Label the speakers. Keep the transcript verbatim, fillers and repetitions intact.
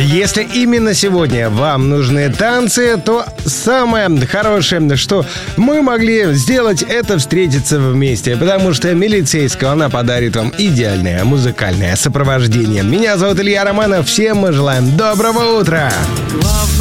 Speaker 1: Если именно сегодня вам нужны танцы, то самое хорошее, что мы могли сделать, это встретиться вместе, потому что «Милицейского» она подарит вам идеальное музыкальное сопровождение. Меня зовут Илья Романов, всем мы желаем доброго утра!